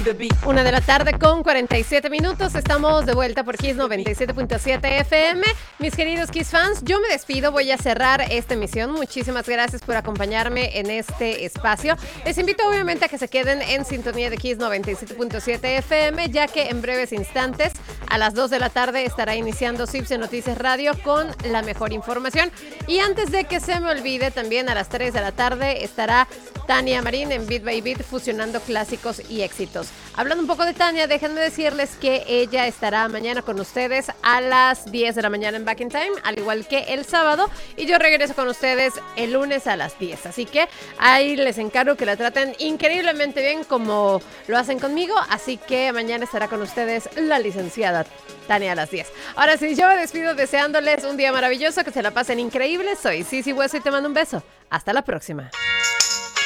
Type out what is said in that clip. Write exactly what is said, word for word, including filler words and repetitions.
Una de la tarde con cuarenta y siete minutos. Estamos de vuelta por Kiss noventa y siete punto siete F M. Mis queridos Kiss fans, yo me despido. Voy a cerrar esta emisión. Muchísimas gracias por acompañarme en este espacio. Les invito obviamente a que se queden en sintonía de Kiss noventa y siete punto siete F M, ya que en breves instantes, a las dos de la tarde, estará iniciando Cipse Noticias Radio con la mejor información. Y antes de que se me olvide, también a las tres de la tarde estará Tania Marín en Beat by Beat, fusionando clásicos y éxitos. Hablando un poco de Tania, déjenme decirles que ella estará mañana con ustedes a las diez de la mañana en Back in Time, al igual que el sábado, y yo regreso con ustedes el lunes a las diez. Así que ahí les encargo que la traten increíblemente bien como lo hacen conmigo. Así que mañana estará con ustedes la licenciada Tania a las diez. Ahora sí, yo me despido deseándoles un día maravilloso, que se la pasen increíble. Soy Sisi Hueso y te mando un beso. Hasta la próxima.